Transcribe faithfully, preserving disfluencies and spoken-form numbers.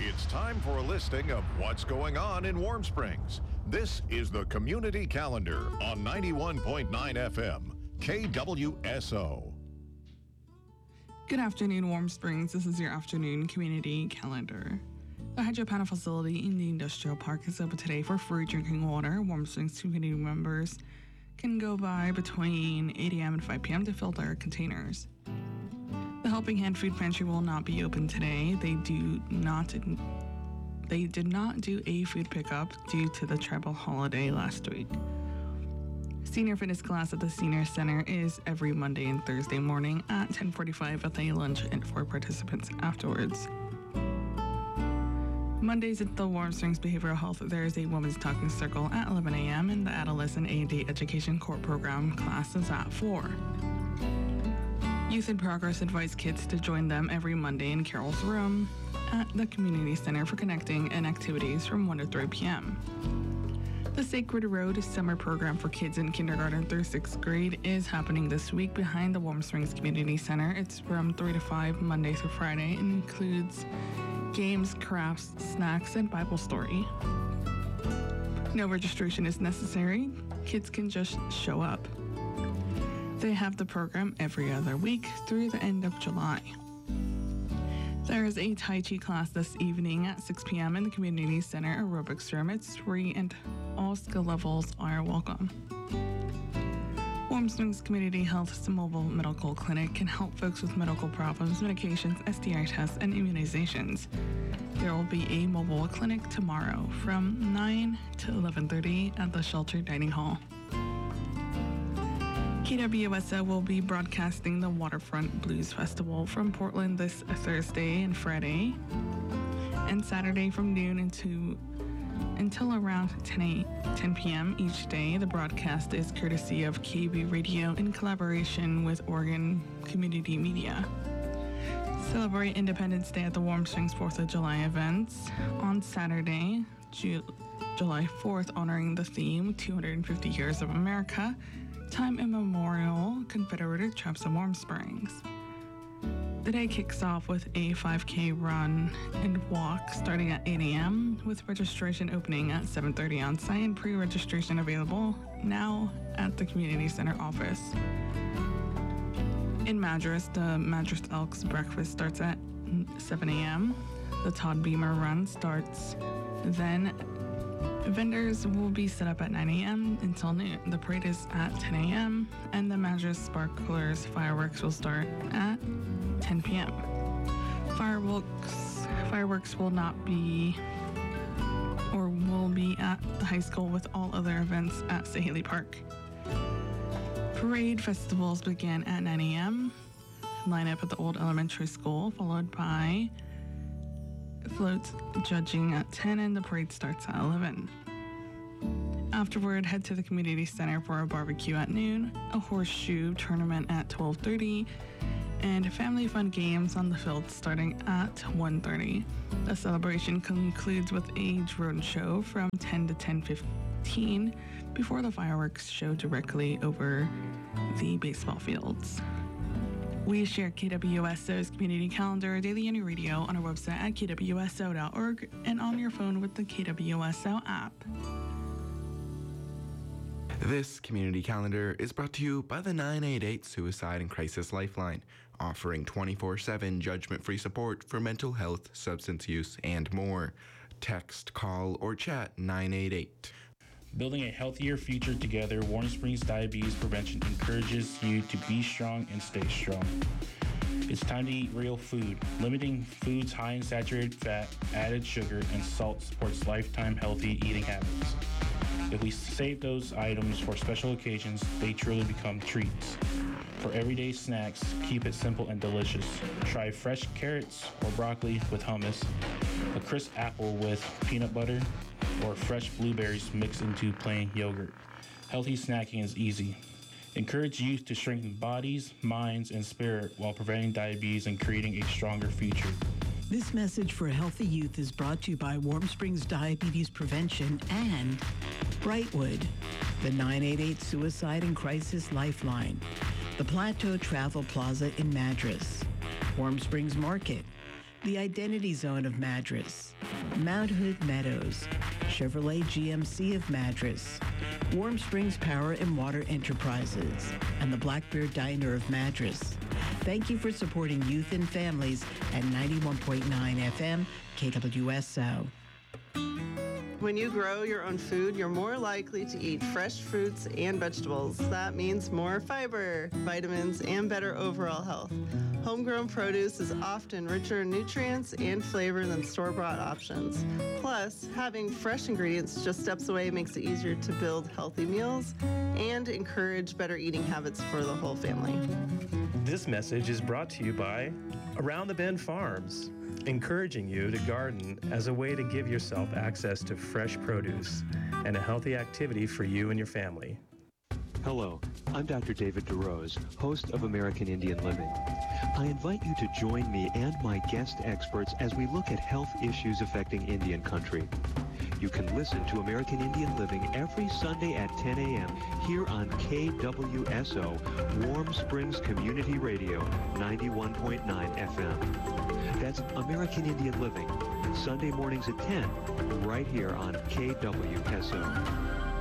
It's time for a listing of what's going on in Warm Springs. This is the Community Calendar on ninety-one point nine F M, K W S O. Good afternoon, Warm Springs. This is your afternoon Community Calendar. The Hydro facility in the Industrial Park is open today for free drinking water. Warm Springs community members can go by between eight a.m. and five p.m. to fill their containers. The Helping Hand Food Pantry will not be open today. They do not they did not do a food pickup due to the tribal holiday last week. Senior fitness class at the Senior Center is every Monday and Thursday morning at ten forty-five with a lunch for participants afterwards. Mondays at the Warm Springs Behavioral Health, there is a Women's Talking Circle at eleven a.m. and the Adolescent A and D Education Core Program class is at four. Youth in Progress invites kids to join them every Monday in Carol's Room at the Community Center for connecting and activities from one to three p.m. The Sacred Road Summer Program for kids in kindergarten through sixth grade is happening this week behind the Warm Springs Community Center. It's from three to five, Monday through Friday, and includes games, crafts, snacks, and Bible story. No registration is necessary. Kids can just show up. They have the program every other week through the end of July. There is a Tai Chi class this evening at six p.m. in the Community Center Aerobics Room. It's free and all skill levels are welcome. Warm Springs Community Health's mobile medical clinic can help folks with medical problems, medications, S T I tests, and immunizations. There will be a mobile clinic tomorrow from nine to eleven thirty at the Shelter Dining Hall. K W S O will be broadcasting the Waterfront Blues Festival from Portland this Thursday and Friday, and Saturday from noon into, until around ten p.m. each day. The broadcast is courtesy of K B Radio in collaboration with Oregon Community Media. Celebrate Independence Day at the Warm Springs fourth of July events on Saturday, Ju- July fourth, honoring the theme two hundred fifty Years of America. Time immemorial, Confederate Tribes of Warm Springs. The day kicks off with a five K run and walk starting at eight a.m. with registration opening at seven thirty on site and pre-registration available now at the Community Center office. In Madras, the Madras Elks breakfast starts at seven a.m. The Todd Beamer run starts then. Vendors will be set up at nine a.m. until noon. The parade is at ten a.m. and the Madras Sparklers fireworks will start at ten p.m. Fireworks fireworks will not be or will be at the high school with all other events at Sahaley Park. Parade festivals begin at nine a.m. Line up at the old elementary school, followed by floats judging at ten, and the parade starts at eleven. Afterward, head to the Community Center for a barbecue at noon, a horseshoe tournament at twelve thirty, and family fun games on the field starting at one thirty. The celebration concludes with a drone show from ten to ten fifteen before the fireworks show directly over the baseball fields. We share K W S O's Community Calendar daily on your radio on our website at k w s o dot org and on your phone with the K W S O app. This Community Calendar is brought to you by the nine eight eight Suicide and Crisis Lifeline, offering twenty-four seven judgment-free support for mental health, substance use, and more. Text, call, or chat nine eight eight. Building a healthier future together, Warm Springs Diabetes Prevention encourages you to be strong and stay strong. It's time to eat real food. Limiting foods high in saturated fat, added sugar, and salt supports lifetime healthy eating habits. If we save those items for special occasions, they truly become treats. For everyday snacks, keep it simple and delicious. Try fresh carrots or broccoli with hummus, a crisp apple with peanut butter, or fresh blueberries mixed into plain yogurt. Healthy snacking is easy. Encourage youth to strengthen bodies, minds, and spirit while preventing diabetes and creating a stronger future. This message for healthy youth is brought to you by Warm Springs Diabetes Prevention and Brightwood, the nine eight eight Suicide and Crisis Lifeline, the Plateau Travel Plaza in Madras, Warm Springs Market, the Identity Zone of Madras, Mount Hood Meadows, Chevrolet G M C of Madras, Warm Springs Power and Water Enterprises, and the Blackbeard Diner of Madras. Thank you for supporting youth and families at ninety-one point nine F M K W S O. When you grow your own food, you're more likely to eat fresh fruits and vegetables. That means more fiber, vitamins, and better overall health. Homegrown produce is often richer in nutrients and flavor than store-bought options. Plus, having fresh ingredients just steps away makes it easier to build healthy meals and encourage better eating habits for the whole family. This message is brought to you by Around the Bend Farms, encouraging you to garden as a way to give yourself access to fresh produce and a healthy activity for you and your family. Hello, I'm Doctor David DeRose, host of American Indian Living. I invite you to join me and my guest experts as we look at health issues affecting Indian country. You can listen to American Indian Living every Sunday at ten a m here on K W S O, Warm Springs Community Radio, ninety-one point nine F M. That's American Indian Living, Sunday mornings at ten, right here on K W S O.